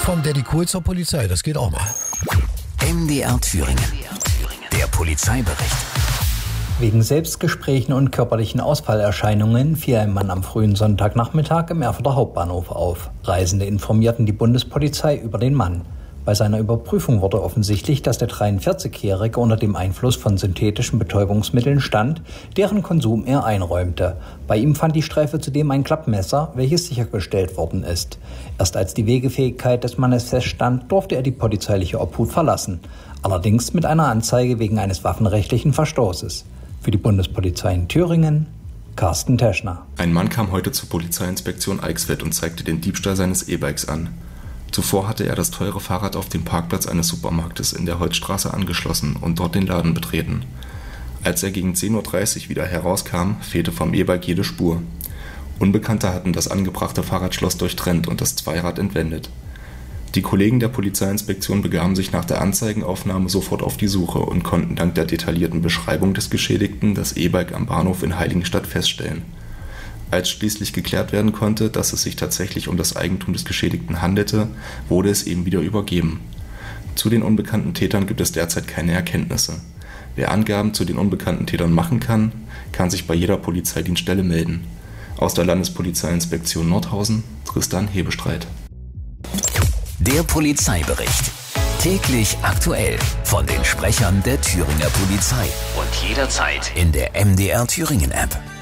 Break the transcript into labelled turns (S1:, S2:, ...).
S1: Vom Daddy Cool zur Polizei, das geht auch mal.
S2: MDR Thüringen. Der Polizeibericht.
S3: Wegen Selbstgesprächen und körperlichen Ausfallerscheinungen fiel ein Mann am frühen Sonntagnachmittag im Erfurter Hauptbahnhof auf. Reisende informierten die Bundespolizei über den Mann. Bei seiner Überprüfung wurde offensichtlich, dass der 43-Jährige unter dem Einfluss von synthetischen Betäubungsmitteln stand, deren Konsum er einräumte. Bei ihm fand die Streife zudem ein Klappmesser, welches sichergestellt worden ist. Erst als die Wegefähigkeit des Mannes feststand, durfte er die polizeiliche Obhut verlassen. Allerdings mit einer Anzeige wegen eines waffenrechtlichen Verstoßes. Für die Bundespolizei in Thüringen, Carsten Teschner.
S4: Ein Mann kam heute zur Polizeiinspektion Eichsfeld und zeigte den Diebstahl seines E-Bikes an. Zuvor hatte er das teure Fahrrad auf dem Parkplatz eines Supermarktes in der Holzstraße angeschlossen und dort den Laden betreten. Als er gegen 10:30 Uhr wieder herauskam, fehlte vom E-Bike jede Spur. Unbekannte hatten das angebrachte Fahrradschloss durchtrennt und das Zweirad entwendet. Die Kollegen der Polizeiinspektion begaben sich nach der Anzeigenaufnahme sofort auf die Suche und konnten dank der detaillierten Beschreibung des Geschädigten das E-Bike am Bahnhof in Heiligenstadt feststellen. Als schließlich geklärt werden konnte, dass es sich tatsächlich um das Eigentum des Geschädigten handelte, wurde es ihm wieder übergeben. Zu den unbekannten Tätern gibt es derzeit keine Erkenntnisse. Wer Angaben zu den unbekannten Tätern machen kann, kann sich bei jeder Polizeidienststelle melden. Aus der Landespolizeiinspektion Nordhausen, Tristan Hebestreit.
S2: Der Polizeibericht. Täglich aktuell von den Sprechern der Thüringer Polizei und jederzeit in der MDR Thüringen App.